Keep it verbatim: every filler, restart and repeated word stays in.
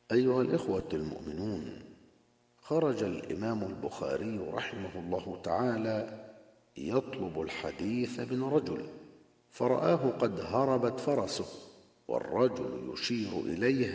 أيها الإخوة المؤمنون، خرج الإمام البخاري رحمه الله تعالى يطلب الحديث من رجل، فرآه قد هربت فرسه والرجل يشير إليه